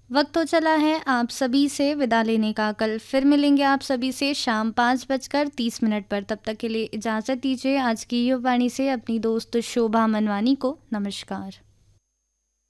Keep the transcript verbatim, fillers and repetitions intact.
वक्त हो चला है आप सभी से विदा लेने का। कल फिर मिलेंगे आप सभी से शाम पाँच बजकर तीस मिनट पर। तब तक के लिए इजाज़त दीजिए। आज की युवा वाणी से अपनी दोस्त शोभा मनवानी को नमस्कार।